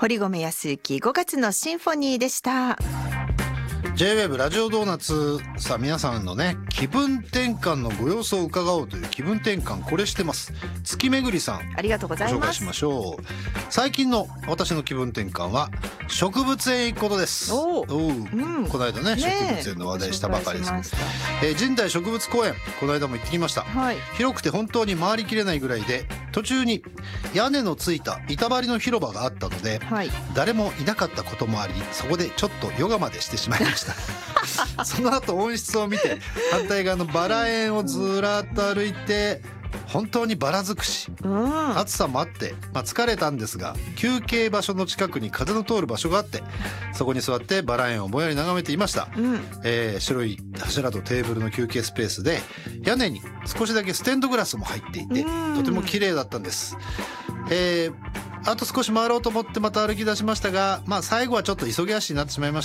堀米康之5月のシンフォニーでした。 J-WAVE ラジオドーナツ。さあ皆さんのね気分転換のご様子を伺おうという気分転換これしてます。月めぐりさん、 ありがとうございます。 ご紹介しましょう。最近の私の気分転換は植物園行くことです。この間ね植物園の話題したばかりです。神代植物公園、この間も行ってきました。広くて本当に回りきれないぐらいで、途中に屋根のついた板張りの広場があったので、誰もいなかったこともあり、そこでちょっとヨガまでしてしまいましたその後温室を見て、反対側のバラ園をずらっと歩いて、本当にバラ尽くし、暑さもあって、疲れたんですが、休憩場所の近くに風の通る場所があって、そこに座ってバラ園をぼんやり眺めていました。白い柱とテーブルの休憩スペースで、屋根に少しだけステンドグラスも入っていて、とても綺麗だったんです。あと少し回ろうと思ってまた歩き出しましたが、最後はちょっと急ぎ足になってしまいました。